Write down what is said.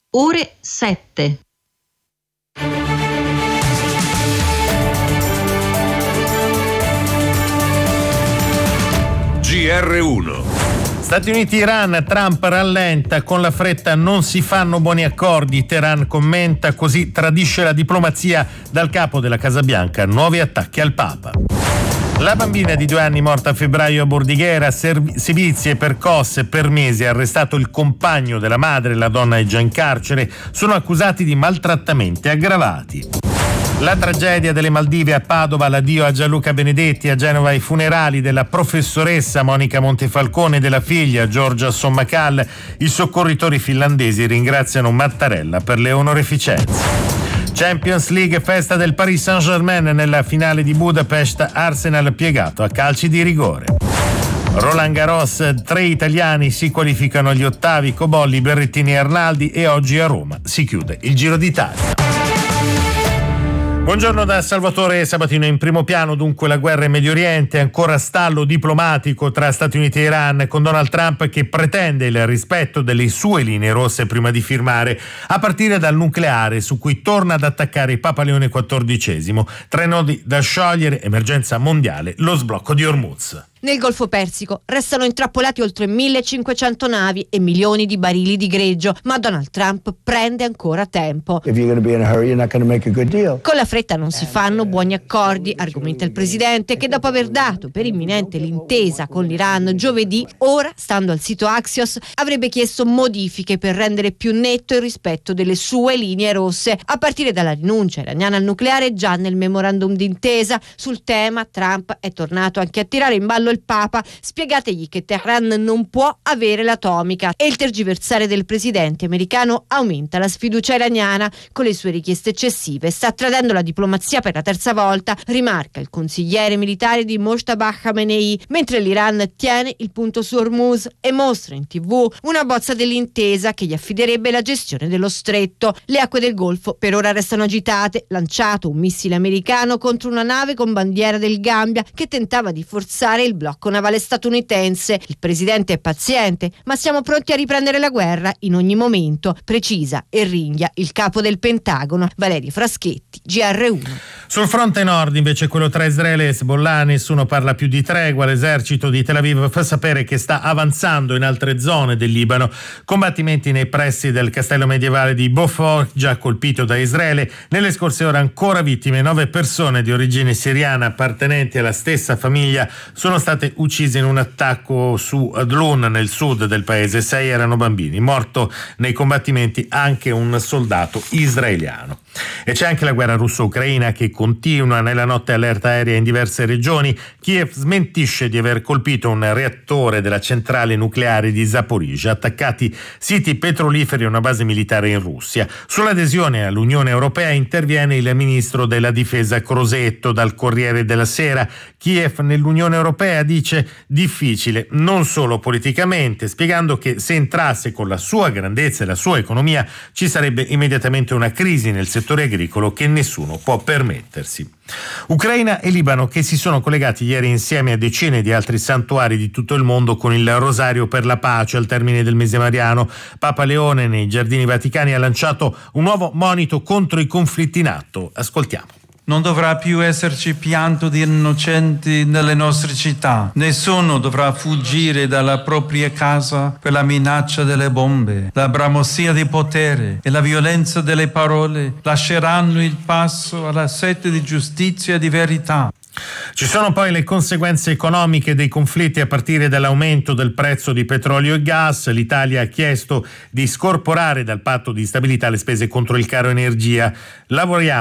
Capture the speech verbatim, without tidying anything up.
ore sette. G R uno. Stati Uniti-Iran, Trump rallenta, con la fretta non si fanno buoni accordi, Teheran commenta, così tradisce la diplomazia dal capo della Casa Bianca, nuovi attacchi al Papa. La bambina di due anni morta a febbraio a Bordighera, sevizie, percosse per mesi, arrestato il compagno della madre, la donna è già in carcere, sono accusati di maltrattamenti aggravati. La tragedia delle Maldive a Padova, l'addio a Gianluca Benedetti, a Genova i funerali della professoressa Monica Montefalcone e della figlia Giorgia Sommacal. I soccorritori finlandesi ringraziano Mattarella per le onorificenze. Champions League, festa del Paris Saint-Germain nella finale di Budapest, Arsenal piegato a calci di rigore. Roland Garros, tre italiani si qualificano agli ottavi, Cobolli, Berrettini e Arnaldi, e oggi a Roma si chiude il Giro d'Italia. Buongiorno da Salvatore Sabatino. In primo piano dunque la guerra in Medio Oriente, ancora stallo diplomatico tra Stati Uniti e Iran, con Donald Trump che pretende il rispetto delle sue linee rosse prima di firmare, a partire dal nucleare su cui torna ad attaccare il Papa Leone quattordicesimo. Tre nodi da sciogliere, emergenza mondiale, lo sblocco di Hormuz. Nel Golfo Persico restano intrappolati oltre millecinquecento navi e milioni di barili di greggio, ma Donald Trump prende ancora tempo. If you're going to be in a hurry, you're not going to make a good deal. Con la fretta non si fanno buoni accordi, argomenta il presidente, che dopo aver dato per imminente l'intesa con l'Iran giovedì, ora, stando al sito Axios, avrebbe chiesto modifiche per rendere più netto il rispetto delle sue linee rosse, a partire dalla rinuncia iraniana al nucleare. Già nel memorandum d'intesa sul tema Trump è tornato anche a tirare in ballo il Papa, spiegategli che Teheran non può avere l'atomica, e il tergiversare del presidente americano aumenta la sfiducia iraniana con le sue richieste eccessive. Sta tradendo la diplomazia per la terza volta, rimarca il consigliere militare di Mojtaba Khamenei, mentre l'Iran tiene il punto su Hormuz e mostra in tv una bozza dell'intesa che gli affiderebbe la gestione dello stretto. Le acque del Golfo per ora restano agitate, lanciato un missile americano contro una nave con bandiera del Gambia che tentava di forzare il blocco navale statunitense. Il presidente è paziente, ma siamo pronti a riprendere la guerra in ogni momento, precisa e ringhia il capo del Pentagono, Valerio Fraschetti, G R uno. Sul fronte nord, invece, quello tra Israele e Hezbollah, nessuno parla più di tregua. L'esercito di Tel Aviv fa sapere che sta avanzando in altre zone del Libano. Combattimenti nei pressi del castello medievale di Beaufort, già colpito da Israele. Nelle scorse ore ancora vittime, nove persone di origine siriana appartenenti alla stessa famiglia sono state uccise in un attacco su Adlun, nel sud del paese. Sei erano bambini. Morto nei combattimenti anche un soldato israeliano. E c'è anche la guerra russo-ucraina che continua. Nella notte allerta aerea in diverse regioni. Kiev smentisce di aver colpito un reattore della centrale nucleare di Zaporizhzhia. Attaccati siti petroliferi e una base militare in Russia. Sull'adesione all'Unione Europea interviene il ministro della difesa Crosetto. Dal Corriere della Sera: Kiev nell'Unione Europea, dice, difficile non solo politicamente, spiegando che se entrasse con la sua grandezza e la sua economia ci sarebbe immediatamente una crisi nel settore agricolo che nessuno può permettersi. Ucraina e Libano che si sono collegati ieri insieme a decine di altri santuari di tutto il mondo con il Rosario per la pace al termine del mese mariano. Papa Leone nei Giardini Vaticani ha lanciato un nuovo monito contro i conflitti in atto. Ascoltiamo. Non dovrà più esserci pianto di innocenti nelle nostre città. Nessuno dovrà fuggire dalla propria casa per la minaccia delle bombe. La bramosia di potere e la violenza delle parole lasceranno il passo alla sete di giustizia e di verità. Ci sono poi le conseguenze economiche dei conflitti a partire dall'aumento del prezzo di petrolio e gas. L'Italia ha chiesto di scorporare dal patto di stabilità le spese contro il caro energia. Lavoriamo